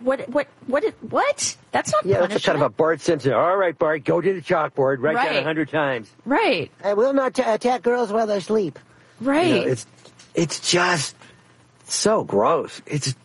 What? That's not punishment. That's kind of a Bart Simpson. All right, Bart, go to the chalkboard, write down 100 times. Right. I will not attack girls while they sleep. Right. It's just so gross. It's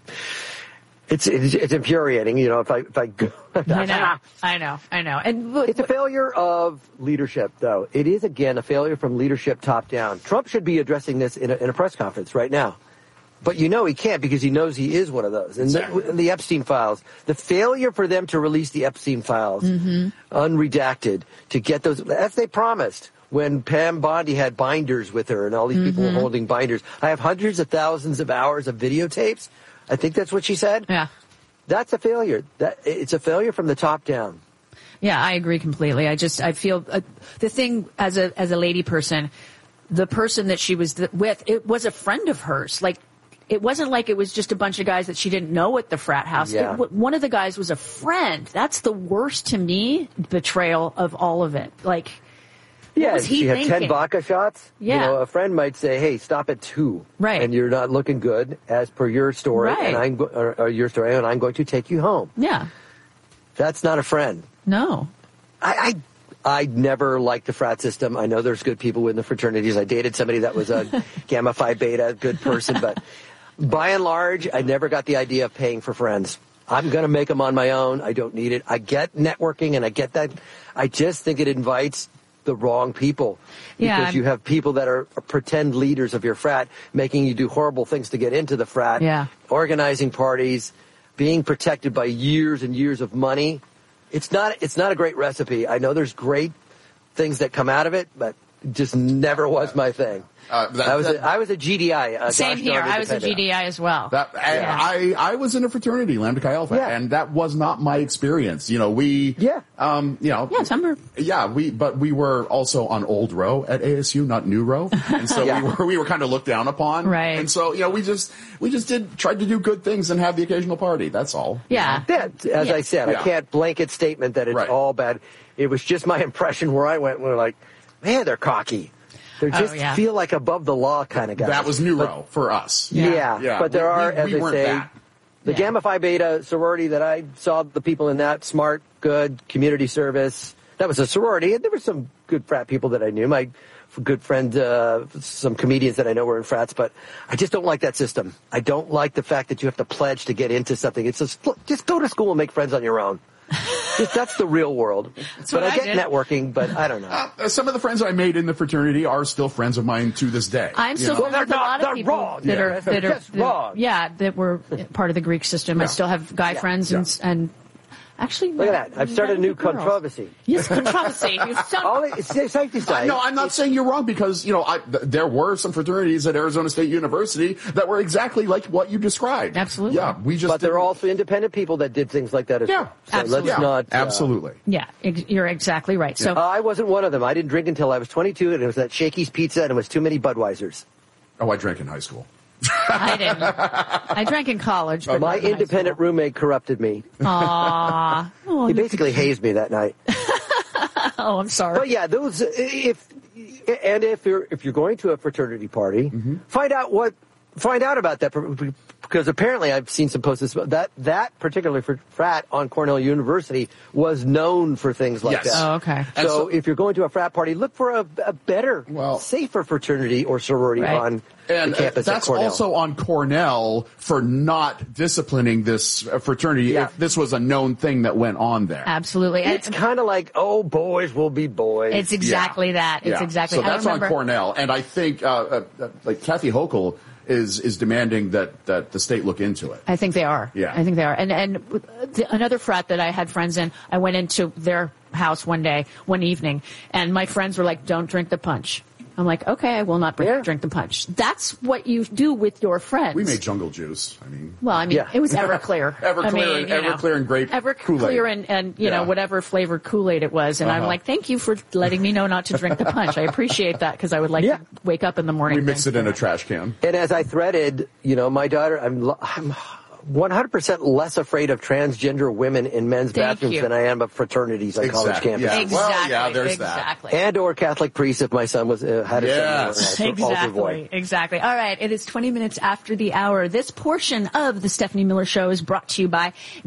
infuriating. If I go. I know. And it's a failure of leadership, though. It is again a failure from leadership top down. Trump should be addressing this in a press conference right now. But he can't because he knows he is one of those. And the Epstein files, the failure for them to release the Epstein files, unredacted, to get those, as they promised, when Pam Bondi had binders with her and all these people were holding binders. I have hundreds of thousands of hours of videotapes. I think that's what she said. Yeah. That's a failure. It's a failure from the top down. Yeah, I agree completely. I feel the thing as a lady person, the person that she was with, it was a friend of hers. Like, it wasn't like it was just a bunch of guys that she didn't know at the frat house. Yeah. One of the guys was a friend. That's the worst to me betrayal of all of it. Like, what was he thinking? She had 10 vodka shots. Yeah. A friend might say, hey, stop at 2. Right. And you're not looking good as per your story. Right. And your story, and I'm going to take you home. Yeah. That's not a friend. No. I never liked the frat system. I know there's good people in the fraternities. I dated somebody that was a Gamma Phi Beta, good person, but by and large, I never got the idea of paying for friends. I'm going to make them on my own. I don't need it. I get networking and I get that. I just think it invites the wrong people. Because you have people that are pretend leaders of your frat, making you do horrible things to get into the frat, organizing parties, being protected by years and years of money. It's not a great recipe. I know there's great things that come out of it, but it just never was my thing. I was a GDI. Same here. I was a GDI as well. I was in a fraternity, Lambda Chi Alpha, and that was not my experience. We we were also on old row at ASU, not new row, and so we were kind of looked down upon. Right. And so we just tried to do good things and have the occasional party. That's all. Yeah. As I said, I can't blanket statement that it's all bad. It was just my impression where I went. We're like, man, they're cocky. They just feel like above the law kind of guys. That was new row for us. Yeah. But there are, as I say, the Gamma Phi Beta sorority that I saw the people in that, smart, good, community service. That was a sorority, and there were some good frat people that I knew. My good friend, some comedians that I know were in frats, but I just don't like that system. I don't like the fact that you have to pledge to get into something. It's just go to school and make friends on your own. That's the real world. But I get networking, but I don't know. Some of the friends I made in the fraternity are still friends of mine to this day. I'm still friends with a lot of people that are wrong. Yeah, that were part of the Greek system. I still have guy friends and actually, look at that. I've started a new controversy. Yes, controversy. No, I'm not saying you're wrong because, there were some fraternities at Arizona State University that were exactly like what you described. Absolutely. Yeah, but there are also independent people that did things like that as well. So absolutely. Let's not. Absolutely. Yeah, you're exactly right. So I wasn't one of them. I didn't drink until I was 22, and it was at Shakey's Pizza, and it was too many Budweisers. Oh, I drank in high school. I didn't. I drank in college. But my independent roommate corrupted me. Aww. He basically hazed me that night. Oh, I'm sorry. But yeah, those if you're going to a fraternity party, find out about that, because apparently I've seen some posts that particular frat on Cornell University was known for things like that. Oh, okay. So if you're going to a frat party, look for a better, safer fraternity or sorority on the campus at Cornell. That's also on Cornell for not disciplining this fraternity if this was a known thing that went on there. Absolutely. It's kind of like, boys will be boys. It's exactly that. It's exactly. So that's on Cornell, and I think like Kathy Hochul is demanding that the state look into it. I think they are. Yeah. I think they are. And another frat that I had friends in, I went into their house one evening, and my friends were like, "Don't drink the punch." I'm like, okay, I will not drink the punch. That's what you do with your friends. We made jungle juice. It was Everclear. Everclear and grape Everclear and whatever flavored Kool-Aid it was. And I'm like, thank you for letting me know not to drink the punch. I appreciate that because I would like to wake up in the morning. We mixed it in a trash can. And as I threaded, my daughter, I'm 100% less afraid of transgender women in men's bathrooms than I am of fraternities on college campuses. Yeah. Exactly. Well, there's that. And or Catholic priests if my son was had a son. Exactly. All right. It is 20 minutes after the hour. This portion of the Stephanie Miller Show is brought to you by